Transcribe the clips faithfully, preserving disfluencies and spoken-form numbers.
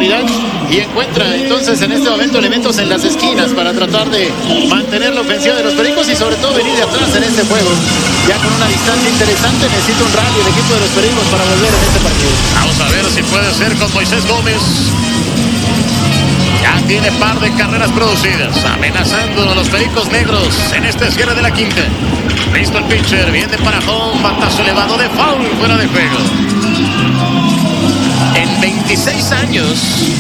profundidad y encuentra entonces en este momento elementos en las esquinas para tratar de mantener la ofensiva de los Pericos y sobre todo venir de atrás en este juego. Ya con una distancia interesante necesita un rally el equipo de los Pericos para volver en este partido. Vamos a ver si puede ser con Moisés Gómez. Ya tiene par de carreras producidas, amenazando a los Pericos Negros en este cierre de la quinta. Listo el pitcher, viene para home, batazo elevado de foul, fuera de juego. En veintiséis años,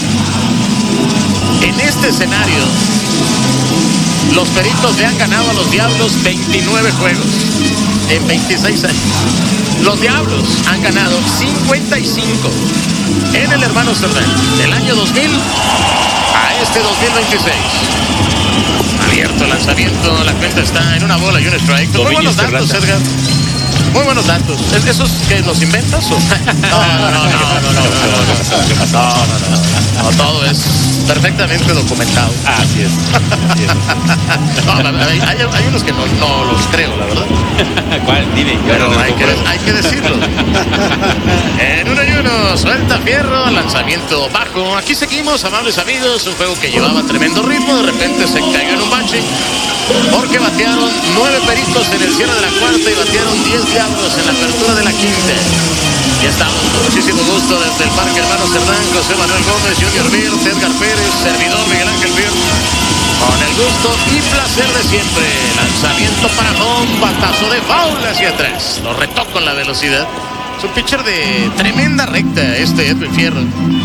en este escenario, los Pericos le han ganado a los Diablos veintinueve juegos. En veintiséis años. Los Diablos han ganado cincuenta y cinco en el hermano Cerdán, del año dos mil a este dos mil veintiséis. Abierto el lanzamiento, la cuenta está en una bola y un strike. Muy buenos datos, Edgar. Muy buenos datos. ¿Esos que los inventas o? No, no, no, no, no, no, no, no, no, todo es perfectamente documentado. Así es. Así es. No, hay, hay, hay unos que no, no los creo, la verdad. ¿Cuál? Dime. Pero hay que, hay que decirlo. En uno y uno, suelta Fierro, lanzamiento bajo. Aquí seguimos, amables amigos. Un juego que llevaba tremendo ritmo, de repente se cayó en un bache. Porque batearon nueve Pericos en el cierre de la cuarta y batearon diez Diablos en la apertura de la quinta. Y estamos con muchísimo gusto desde el Parque Hermano Cerdán, José Manuel Gómez, Junior Birt, Edgar Pérez, servidor Miguel Ángel Birt. Con el gusto y placer de siempre. Lanzamiento para home, batazo de foul hacia atrás. Lo retó con la velocidad. Es un pitcher de tremenda recta este Edwin Fierro.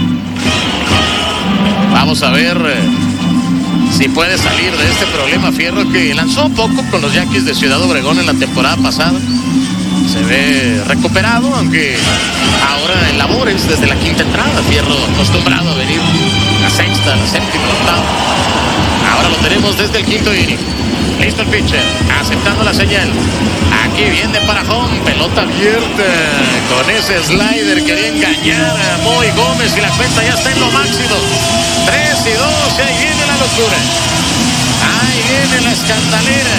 Vamos a ver si puede salir de este problema Fierro, que lanzó poco con los Yankees de Ciudad Obregón en la temporada pasada. Se ve recuperado, aunque ahora en labores desde la quinta entrada. Fierro acostumbrado a venir la sexta, la séptima, la octava. Ahora lo tenemos desde el quinto inning. Listo el pitcher, aceptando la señal. Aquí viene para home, pelota abierta. Con ese slider quería engañar a Moy Gómez y la cuenta ya está en lo máximo. tres y dos, y ahí viene la locura. Ahí viene la escandalera.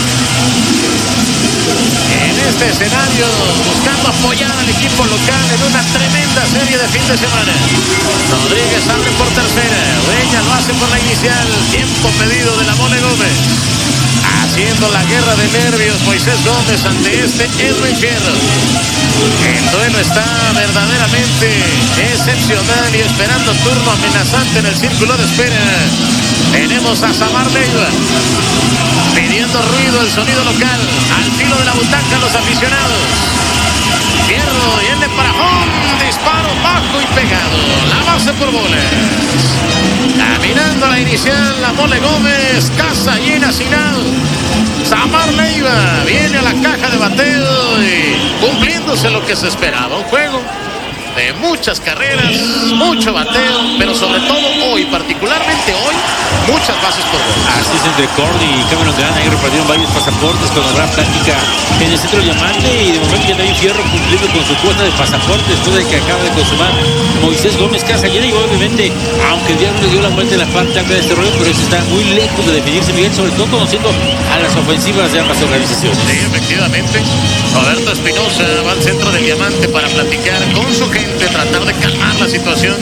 En este escenario, buscando apoyar al equipo local en una tremenda serie de fin de semana. Rodríguez abre por tercera. Ureña lo hace por la inicial. Tiempo pedido de la Mole Gómez. Haciendo la guerra de nervios Moisés Gómez ante este Edwin Fierro. El duelo está verdaderamente excepcional y esperando turno amenazante en el círculo de espera. Tenemos a Samar Leiva pidiendo ruido, el sonido local, al filo de la butaca los aficionados. Fierro viene para home, disparo bajo y pegado, la base por bolas. Caminando a la inicial, la Mole Gómez, casa llena sin out. Samar Leiva viene a la caja de bateo y cumpliéndose lo que se esperaba, un juego de muchas carreras, mucho bateo, pero sobre todo hoy, particularmente hoy, muchas bases por bolas. Así es, entre Cordy y Cameron Grant ahí repartieron varios pasaportes con la gran plática en el centro diamante, y de momento ya hay Fierro cumpliendo con su cuota de pasaportes después de que acaba de consumar Moisés Gómez casa llena. Y obviamente, aunque el Diablo le dio la vuelta en la parte alta de este rollo, pero eso está muy lejos de definirse, Miguel, sobre todo conociendo a las ofensivas de ambas organizaciones. Sí, efectivamente. Roberto Espinosa va al centro del diamante para platicar con su gente, tratar de calmar la situación.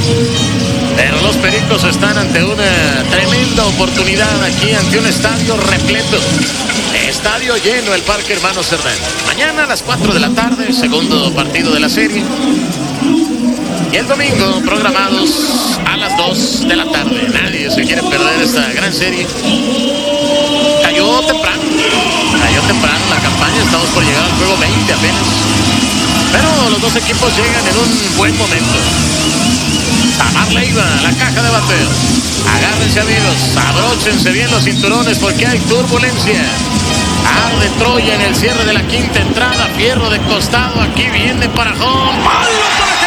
Pero los Pericos están ante una tremenda oportunidad aquí, ante un estadio repleto. Estadio lleno el Parque Hermano Cerdán. Mañana a las cuatro de la tarde, segundo partido de la serie. Y el domingo programados a las dos de la tarde. Nadie se quiere perder esta gran serie. Cayó temprano. Cayó temprano la campaña. Estamos por llegar al juego veinte apenas. Pero los dos equipos llegan en un buen momento. Samar Leiva, la caja de bateo. Agárrense, amigos, abróchense bien los cinturones porque hay turbulencia. Arde Troya en el cierre de la quinta entrada. Fierro de costado, aquí viene para home. ¡Palo para